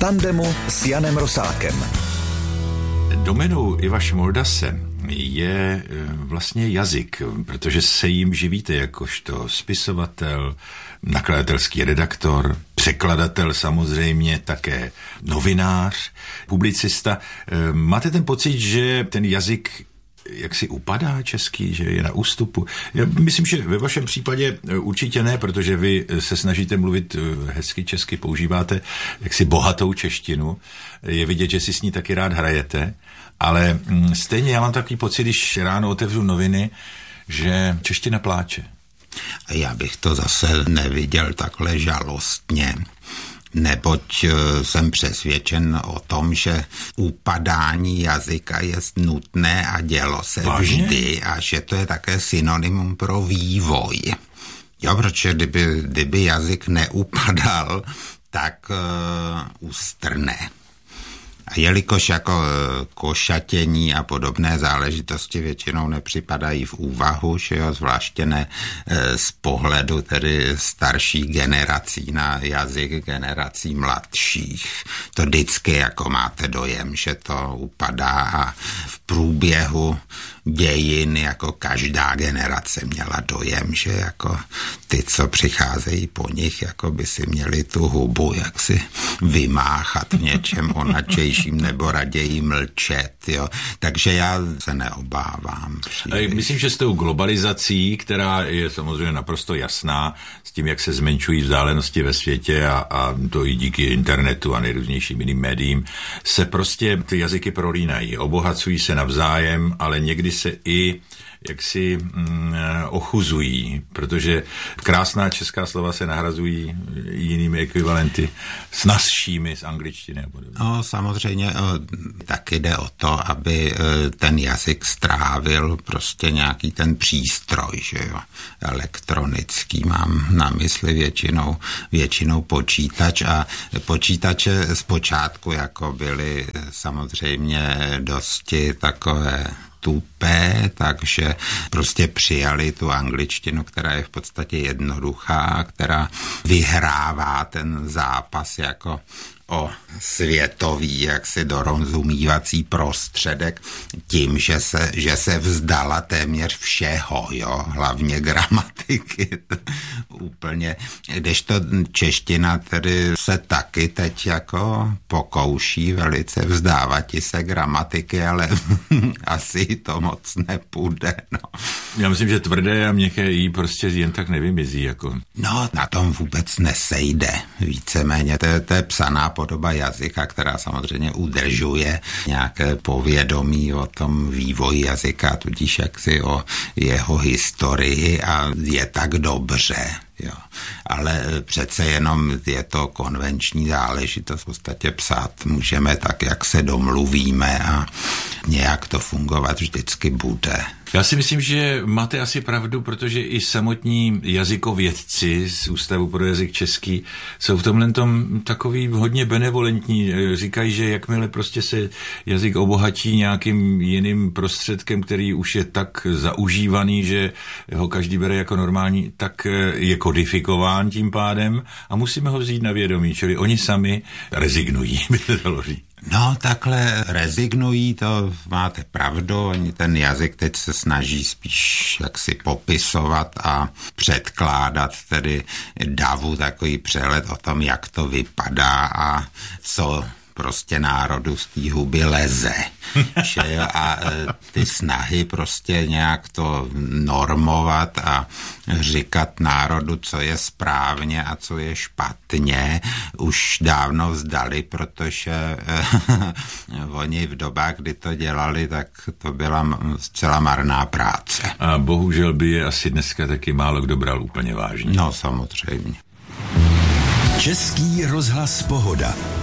tandemu s Janem Rosákem. Doménou Iva Šmoldase je vlastně jazyk, protože se jim živíte jakožto spisovatel, nakladatelský redaktor, překladatel samozřejmě, také novinář, publicista. Máte ten pocit, že ten jazyk jak si upadá český, že je na ústupu? Já myslím, že ve vašem případě určitě ne, protože vy se snažíte mluvit hezky česky, používáte jaksi bohatou češtinu. Je vidět, že si s ní taky rád hrajete, ale stejně já mám takový pocit, když ráno otevřu noviny, že čeština pláče. Já bych to zase neviděl takhle žalostně, neboť jsem přesvědčen o tom, že upadání jazyka je nutné a dělo se vždy a že to je také synonymum pro vývoj. Jo, protože kdyby jazyk neupadal, tak ustrne. A jelikož jako košatění a podobné záležitosti většinou nepřipadají v úvahu, že jo, zvláště ne z pohledu tedy starších generací na jazyk generací mladších. To vždycky jako máte dojem, že to upadá a v průběhu dějin jako každá generace měla dojem, že jako ty, co přicházejí po nich, jako by si měli tu hubu jaksi vymáchat v něčem onačejším nebo raději mlčet, jo. Takže já se neobávám. Myslím, že s tou globalizací, která je samozřejmě naprosto jasná, s tím, jak se zmenšují vzdálenosti ve světě a to i díky internetu a nejrůznějším jiným médiím, se prostě ty jazyky prolínají, obohacují se navzájem, ale někdy se i jaksi ochuzují, protože krásná česká slova se nahrazují jinými ekvivalenty snazšími z angličtiny. No, samozřejmě taky jde o to, aby ten jazyk strávil prostě nějaký ten přístroj, že jo, elektronický, mám na mysli většinou počítač a počítače zpočátku jako byly samozřejmě dosti takové tupé, takže prostě přijali tu angličtinu, která je v podstatě jednoduchá, která vyhrává ten zápas jako o světový jaksi dorozumívací prostředek tím, že se vzdala téměř všeho, jo, hlavně gramatiky. Úplně, kdežto čeština tedy se taky teď jako pokouší velice vzdávat se gramatiky, ale asi to moc nepůjde, no. Já myslím, že tvrdé a měkké jí prostě jen tak nevymizí, jako. No, na tom vůbec nesejde, víceméně. To je psaná podoba jazyka, která samozřejmě udržuje nějaké povědomí o tom vývoji jazyka, tudíž jaksi o jeho historii a je tak dobře. Jo. Ale přece jenom je to konvenční záležitost. V podstatě psát můžeme tak, jak se domluvíme a nějak to fungovat vždycky bude. Já si myslím, že máte asi pravdu, protože i samotní jazykovědci z Ústavu pro jazyk český jsou v tomhle tom takový hodně benevolentní. Říkají, že jakmile prostě se jazyk obohatí nějakým jiným prostředkem, který už je tak zaužívaný, že ho každý bere jako normální, tak je kodifikován tím pádem a musíme ho vzít na vědomí, čili oni sami rezignují, by se dalo říct. No, takhle rezignují, to máte pravdu, oni ten jazyk teď se snaží spíš jaksi popisovat a předkládat tedy davu takový přehled o tom, jak to vypadá a co prostě národu z té huby leze. A ty snahy prostě nějak to normovat a říkat národu, co je správně a co je špatně, už dávno vzdali, protože oni v dobách, kdy to dělali, tak to byla zcela marná práce. A bohužel by je asi dneska taky málo kdo bral úplně vážně. No, samozřejmě. Český rozhlas Pohoda.